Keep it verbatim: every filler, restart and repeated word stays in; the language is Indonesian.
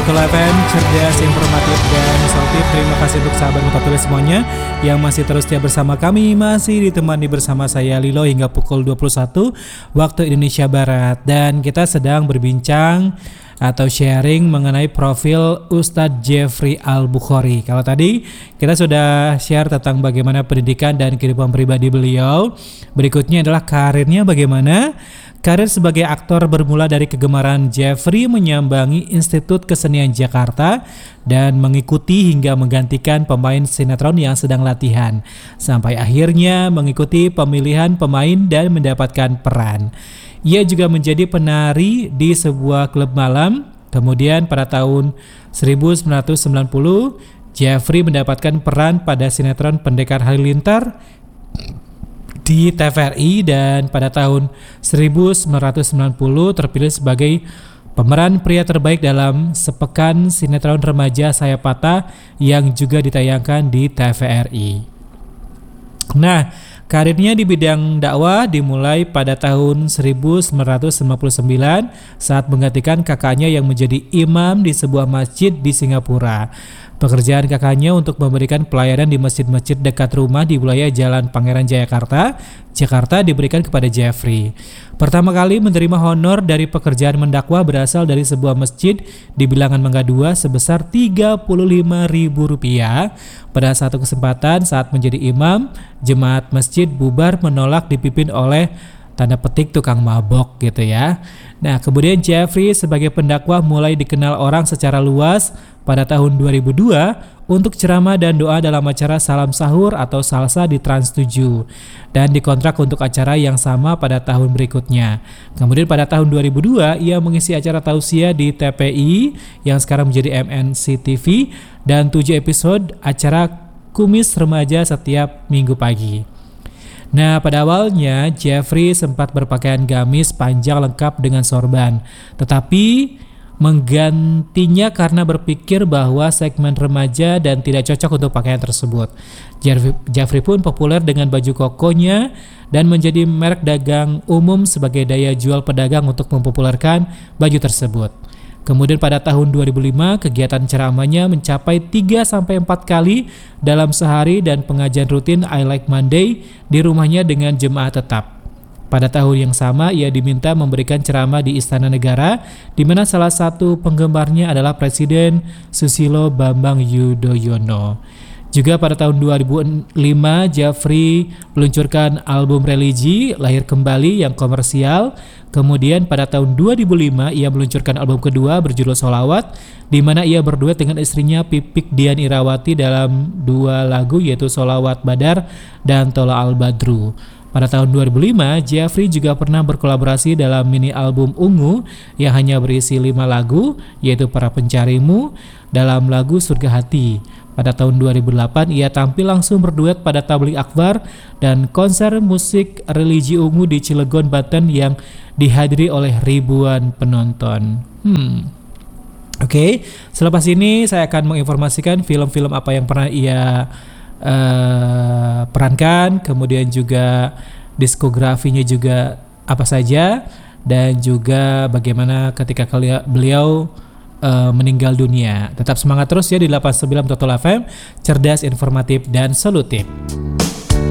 Total F M, cerdas, informatif, dan solutif. Terima kasih untuk sahabat Mutatulis semuanya yang masih terus setia bersama kami. Masih ditemani bersama saya Lilo hingga pukul dua puluh satu waktu Indonesia Barat. Dan kita sedang berbincang atau sharing mengenai profil Ustadz Jeffrey Al-Bukhari. Kalau tadi kita sudah share tentang bagaimana pendidikan dan kehidupan pribadi beliau. Berikutnya adalah karirnya bagaimana. Karir sebagai aktor bermula dari kegemaran Jeffrey menyambangi Institut Kesenian Jakarta dan mengikuti hingga menggantikan pemain sinetron yang sedang latihan, sampai akhirnya mengikuti pemilihan pemain dan mendapatkan peran. Ia juga menjadi penari di sebuah klub malam. Kemudian pada tahun seribu sembilan ratus sembilan puluh, Jeffrey mendapatkan peran pada sinetron Pendekar Halilintar di T V R I, dan pada tahun seribu sembilan ratus sembilan puluh terpilih sebagai pemeran pria terbaik dalam sepekan sinetron remaja Saya Patah yang juga ditayangkan di T V R I. Nah, karirnya di bidang dakwah dimulai pada tahun seribu sembilan ratus sembilan puluh sembilan saat menggantikan kakaknya yang menjadi imam di sebuah masjid di Singapura. Pekerjaan kakaknya untuk memberikan pelayanan di masjid-masjid dekat rumah di wilayah Jalan Pangeran Jayakarta, Jakarta diberikan kepada Jeffrey. Pertama kali menerima honor dari pekerjaan mendakwah berasal dari sebuah masjid di Bilangan Mangga dua sebesar tiga puluh lima ribu rupiah. Pada satu kesempatan saat menjadi imam, jemaat masjid bubar menolak dipimpin oleh tanda petik tukang mabok gitu ya. Nah, kemudian Jeffrey sebagai pendakwah mulai dikenal orang secara luas pada tahun dua ribu dua untuk ceramah dan doa dalam acara Salam Sahur atau Salsa di Trans tujuh, dan dikontrak untuk acara yang sama pada tahun berikutnya. Kemudian pada tahun dua ribu dua ia mengisi acara tausiah di T P I yang sekarang menjadi M N C T V dan tujuh episode acara Kumis Remaja setiap minggu pagi. Nah, pada awalnya Jeffrey sempat berpakaian gamis panjang lengkap dengan sorban, tetapi menggantinya karena berpikir bahwa segmen remaja dan tidak cocok untuk pakaian tersebut. Jeffrey pun populer dengan baju kokonya dan menjadi merek dagang umum sebagai daya jual pedagang untuk mempopulerkan baju tersebut. Kemudian pada tahun dua ribu lima kegiatan ceramahnya mencapai tiga sampai empat kali dalam sehari dan pengajian rutin I Like Monday di rumahnya dengan jemaah tetap. Pada tahun yang sama ia diminta memberikan ceramah di Istana Negara di mana salah satu penggemarnya adalah Presiden Susilo Bambang Yudhoyono. Juga pada tahun dua ribu lima Jeffrey meluncurkan album religi Lahir Kembali yang komersial. Kemudian pada tahun dua ribu lima ia meluncurkan album kedua berjudul Sholawat, di mana ia berduet dengan istrinya Pipik Dian Irawati dalam dua lagu yaitu Sholawat Badar dan Tola Al Badru. Pada tahun dua ribu lima Jeffrey juga pernah berkolaborasi dalam mini album Ungu yang hanya berisi lima lagu yaitu Para Pencarimu dalam lagu Surga Hati. Pada tahun dua ribu delapan ia tampil langsung berduet pada Tabligh Akbar dan konser musik religi Ungu di Cilegon, Banten yang dihadiri oleh ribuan penonton. Hmm. Oke, okay. Selepas ini saya akan menginformasikan film-film apa yang pernah ia uh, perankan, kemudian juga diskografinya juga apa saja, dan juga bagaimana ketika beliau Uh, meninggal dunia. Tetap semangat terus ya di delapan puluh sembilan Total F M, cerdas, informatif, dan solutif.